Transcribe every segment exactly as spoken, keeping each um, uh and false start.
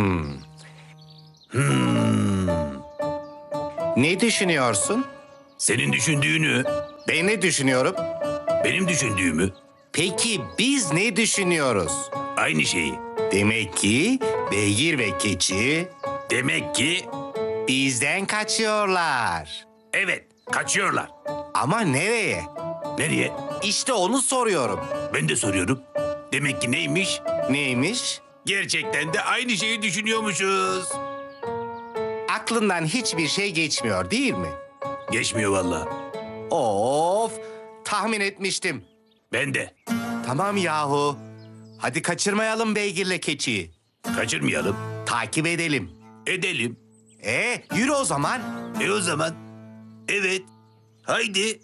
Hmm. Hmm. Ne düşünüyorsun? Senin düşündüğünü, Ben ne düşünüyorum? benim düşündüğümü, Peki biz ne düşünüyoruz? aynı şeyi. Demek ki beygir ve keçi Demek ki bizden kaçıyorlar. evet, kaçıyorlar. Ama nereye? Nereye? İşte onu soruyorum. Ben de soruyorum. Demek ki neymiş? Neymiş? Gerçekten de aynı şeyi düşünüyormuşuz. Aklından hiçbir şey geçmiyor değil mi? Geçmiyor vallahi. Of, tahmin etmiştim. Ben de. Tamam yahu. Hadi kaçırmayalım beygirle keçiyi. Kaçırmayalım. Takip edelim. Edelim. E yürü o zaman. E o zaman. Evet. Haydi.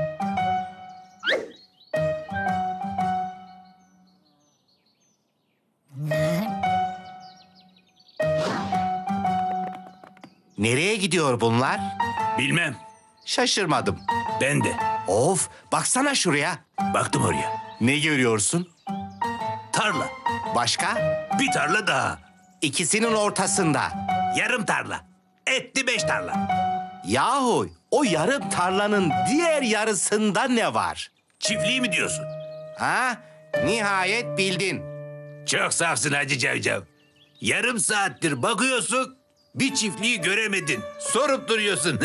Nereye gidiyor bunlar? Bilmem. Şaşırmadım. Ben de. Of, baksana şuraya. Baktım oraya. Ne görüyorsun? Tarla. Başka? Bir tarla daha. İkisinin ortasında. Yarım tarla. Etti beş tarla. Yahu, o yarım tarlanın diğer yarısında ne var? Çiftliği mi diyorsun? Ha? Nihayet bildin. Çok safsın Hacı Cavcav. Yarım saattir bakıyorsun, bir çiftliği göremedin. Sorup duruyorsun.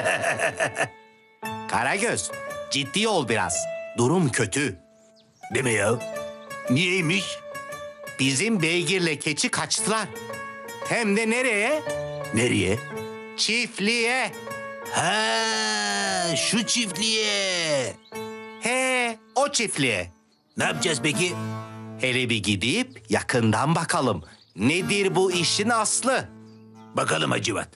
Karagöz, ciddi ol biraz. Durum kötü. Deme ya. Niyeymiş? Bizim beygirle keçi kaçtılar. Hem de nereye? Nereye? Çiftliğe. Ha, şu çiftliğe. He, o çiftliğe. Ne yapacağız peki? Hele bir gidip yakından bakalım. Nedir bu işin aslı? Bakalım Hacivat.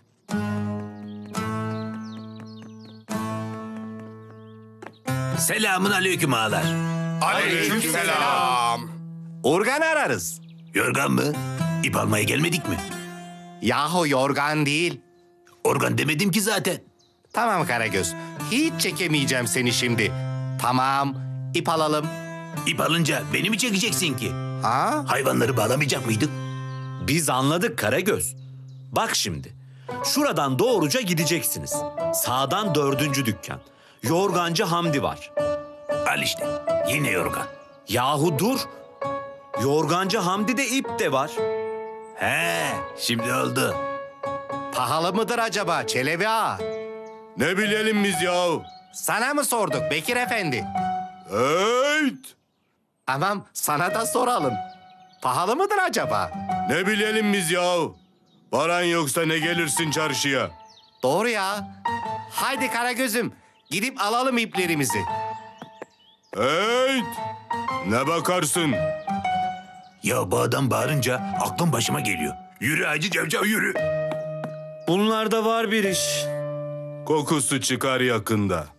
Selamun aleyküm ağalar. Aleykümselam. Organ ararız. Yorgan mı? İp almaya gelmedik mi? Yahu yorgan değil. Organ demedim ki zaten. Tamam Karagöz, hiç çekemeyeceğim seni şimdi. Tamam, ip alalım. İp alınca beni mi çekeceksin ki? Ha? Hayvanları bağlamayacak mıydık? Biz anladık Karagöz. Bak şimdi. Şuradan doğruca gideceksiniz. Sağdan dördüncü dükkan. Yorgancı Hamdi var. Al işte. Yine yorgan. Yahu dur. Yorgancı Hamdi'de ip de var. He, şimdi oldu. Pahalı mıdır acaba Çelebi ağa? Ne bilelim biz yahu? Sana mı sorduk Bekir Efendi? Evet. Tamam, sana da soralım. Pahalı mıdır acaba? Ne bilelim biz yahu? Paran yoksa ne gelirsin çarşıya? Doğru ya. Haydi Karagöz'üm, gidip alalım iplerimizi. Evet. Ne bakarsın? Ya bu adam bağırınca aklım başıma geliyor. Yürü Hacı Cavcav yürü. Bunlarda var bir iş. Kokusu çıkar yakında.